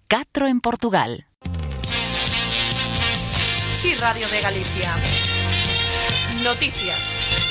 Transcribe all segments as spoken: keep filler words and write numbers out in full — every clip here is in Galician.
catro en Portugal. Sí, Radio de Galicia. Noticias.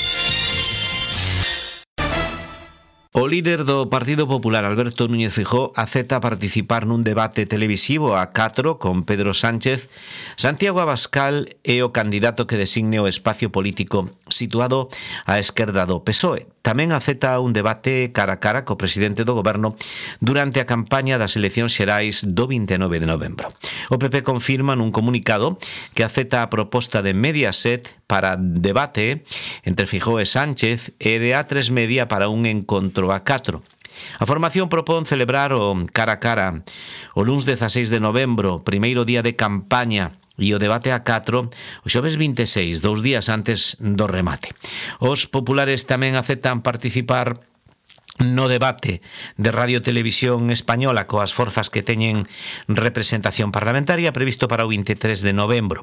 O líder do Partido Popular, Alberto Núñez Feijóo, acepta participar nun debate televisivo a catro con Pedro Sánchez. Santiago Abascal é o candidato que designe o espacio político situado á esquerda do P S O E. Tamén acepta un debate cara a cara co presidente do goberno durante a campaña das eleccións xerais do vinte e nove de novembro. O P P confirma nun comunicado que acepta a proposta de Mediaset para debate entre Feijóo e Sánchez e de A tres Media para un encontro a catro. A formación propón celebrar o cara a cara o luns dezaseis de novembro, primeiro día de campaña, e o debate a catro o xoves vinte e seis, dous días antes do remate. Os populares tamén aceptan participar no debate de Radio Televisión Española coas forzas que teñen representación parlamentaria previsto para o vinte e tres de novembro.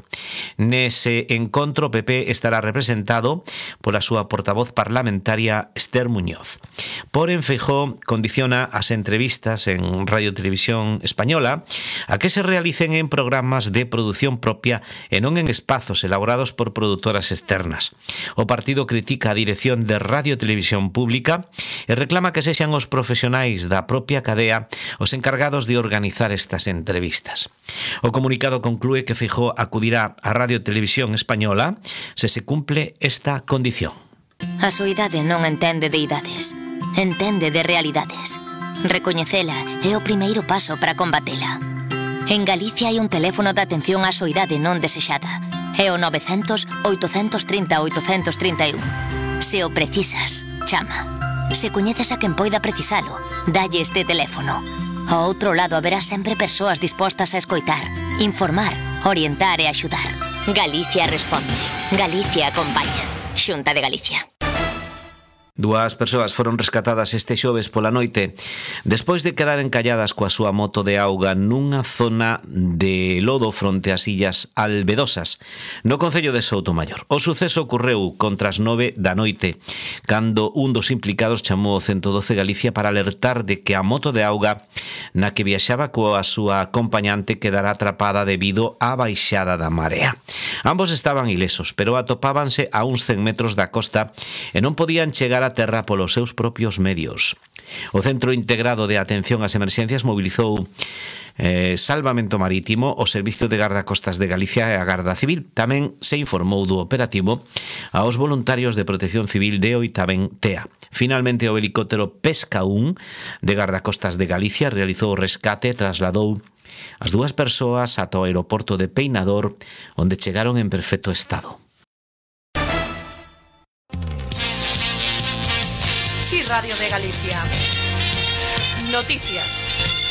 Nese encontro o P P estará representado pola súa portavoz parlamentaria Esther Muñoz. Porén, Feijóo condiciona as entrevistas en Radio Televisión Española a que se realicen en programas de produción propia e non en espazos elaborados por produtoras externas. O partido critica a dirección de Radio Televisión Pública e reclama que sexan os profesionais da propia cadea os encargados de organizar estas entrevistas. O comunicado conclúe que Feijóo acudirá á Radio Televisión Española se se cumple esta condición. A soidade non entende de idades, entende de realidades. Recoñecela é o primeiro paso para combatela. En Galicia hai un teléfono de atención á soidade non desexada. É o novecentos, oitocentos trinta, oitocentos trinta e un. Se o precisas, chama. Se coñeces a quen poida precisalo, dalle este teléfono. Ao outro lado haberá sempre persoas dispostas a escoitar, informar, orientar e axudar. Galicia responde. Galicia acompaña. Xunta de Galicia. Dúas persoas foron rescatadas este xoves pola noite despois de quedar encalladas coa súa moto de auga nunha zona de lodo fronte ás illas Albedosas, no concello de Soutomaior. O suceso ocorreu contra as nove da noite, cando un dos implicados chamou o ciento doce Galicia para alertar de que a moto de auga na que viaxaba coa súa acompañante quedara atrapada debido á baixada da marea. Ambos estaban ilesos, pero atopábanse a uns cen metros da costa e non podían chegar a terra polos seus propios medios. O Centro Integrado de Atención ás Emerxencias mobilizou eh, Salvamento Marítimo, o Servicio de Gardacostas de Galicia e a Garda Civil. Tamén se informou do operativo aos voluntarios de Protección Civil de Oitaben Tea. Finalmente, o helicóptero Pesca un de Gardacostas de Galicia realizou o rescate e trasladou as dúas persoas ata o aeroporto de Peinador, onde chegaron en perfecto estado. Sí, Radio de Galicia. Noticias.